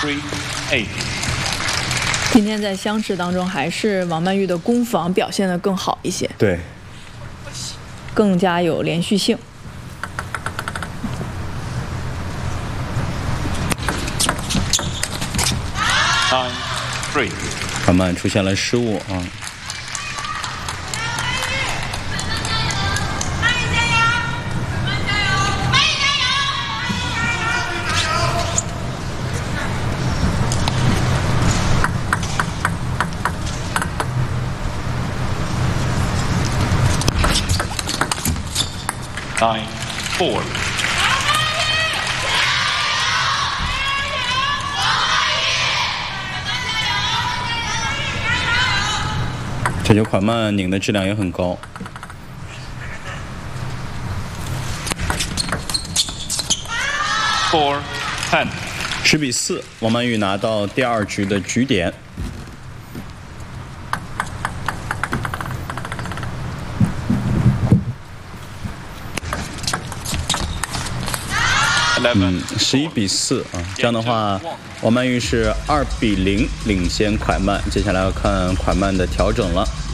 3-8。 今天在相持当中，还是王曼玉的攻防表现得更好一些， 对， 更加有连续性。 9-3。 款曼出现了失误啊。 9-4。 这球款曼拧的质量也很高。 4-10。 10-4，王曼玉拿到第2局的局点。11-4啊，这样的话，王曼玉是2-0领先款曼。接下来要看款曼的调整了。